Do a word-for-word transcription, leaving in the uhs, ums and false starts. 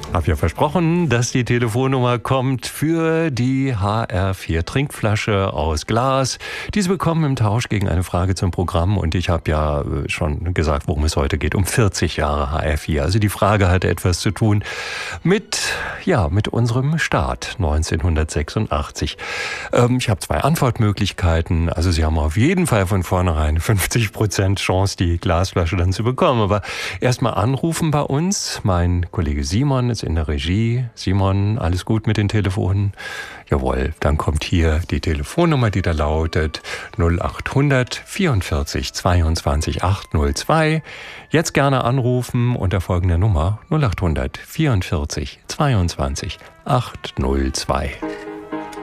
Hab ja versprochen, dass die Telefonnummer kommt für die H R vier Trinkflasche aus Glas. Diese bekommen im Tausch gegen eine Frage zum Programm. Und ich habe ja schon gesagt, worum es heute geht. Um vierzig Jahre H R vier. Also die Frage hat etwas zu tun mit, ja, mit unserem Start neunzehnhundertsechsundachtzig. Ähm, ich habe zwei Antwortmöglichkeiten. Also Sie haben auf jeden Fall von vornherein fünfzig Prozent Chance, die Glasflasche dann zu bekommen. Aber erstmal anrufen bei uns. Mein Kollege Simon ist in der Regie. Simon, alles gut mit den Telefonen? Jawohl, dann kommt hier die Telefonnummer, die da lautet null acht hundert vierundvierzig zweiundzwanzig achthundertzwei. Jetzt gerne anrufen unter folgender Nummer null acht hundert vierundvierzig zweiundzwanzig achthundertzwei.